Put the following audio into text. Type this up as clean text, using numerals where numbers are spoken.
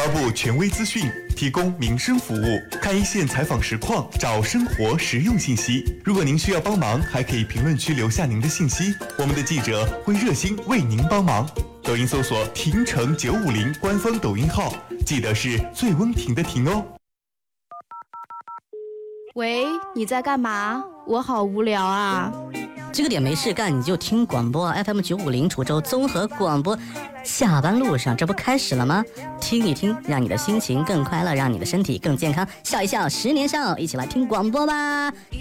发布权威资讯，提供民生服务，看一线采访实况，找生活实用信息。如果您需要帮忙，还可以评论区留下您的信息，我们的记者会热心为您帮忙。抖音搜索婷城950官方抖音号，记得是醉翁亭的亭哦。 喂，你在干嘛？我好无聊啊。 这个点没事干，你就听广播 FM 950滁州综合广播。下班路上，这不开始了吗？听一听，让你的心情更快乐，让你的身体更健康。笑一笑，10年少，一起来听广播吧。